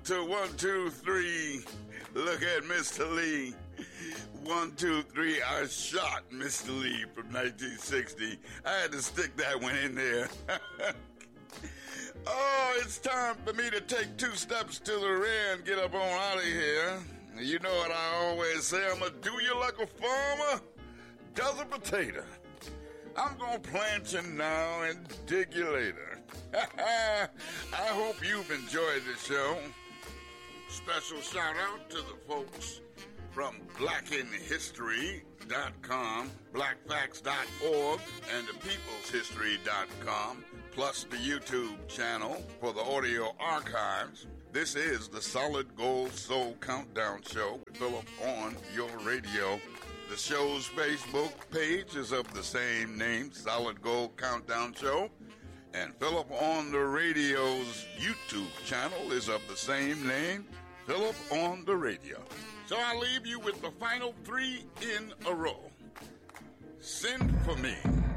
to 1, 2, 3. Look at Mr. Lee. 1, 2, 3. I shot Mr. Lee from 1960. I had to stick that one in there. Oh, it's time for me to take 2 steps to the rear and get up on out of here. You know what I always say, I'm going to do you like a farmer does a potato. I'm going to plant you now and dig you later. I hope you've enjoyed the show. Special shout out to the folks from blackinhistory.com, blackfacts.org, and thepeopleshistory.com, plus the YouTube channel for the audio archives. This is the Solid Gold Soul Countdown Show with Philip on your radio. The show's Facebook page is of the same name, Solid Gold Countdown Show. And Philip on the radio's YouTube channel is of the same name, Philip on the radio. So I'll leave you with the final 3 in a row. Send for me.